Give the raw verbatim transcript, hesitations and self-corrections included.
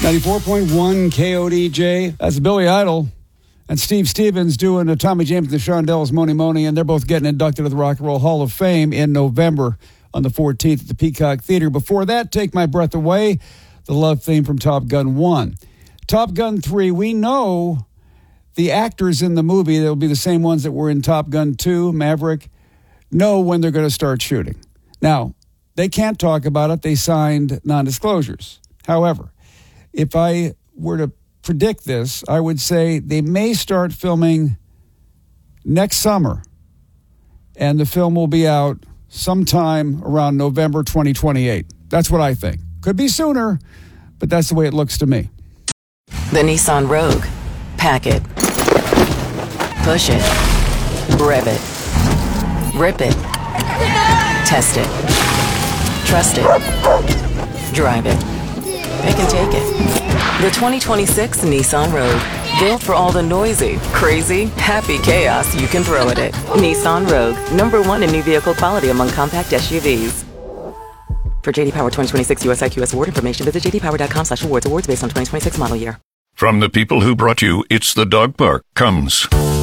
ninety-four point one K O D J. That's Billy Idol and Steve Stevens doing a Tommy James and the Shondells Money Money, and they're both getting inducted to the Rock and Roll Hall of Fame in November on the fourteenth at the Peacock Theater. Before that, Take My Breath Away, the love theme from Top Gun one. Top Gun three, we know the actors in the movie, they'll be the same ones that were in Top Gun two, Maverick, know when they're going to start shooting. Now, they can't talk about it. They signed non-disclosures. However, if I were to predict this, I would say they may start filming next summer, and the film will be out sometime around November twenty twenty-eight. That's what I think. Could be sooner, but that's the way it looks to me. The Nissan Rogue. Pack it. Push it. Rev it. Rip it. Test it. Trust it. Drive it. Pick and take it. The twenty twenty-six Nissan Rogue. Built for all the noisy, crazy, happy chaos you can throw at it. Nissan Rogue. Number one in new vehicle quality among compact S U Vs. For J D Power twenty twenty-six U S I Q S award information, visit j d power dot com slash awards. Awards based on twenty twenty-six model year. From the people who brought you It's the Dog Park comes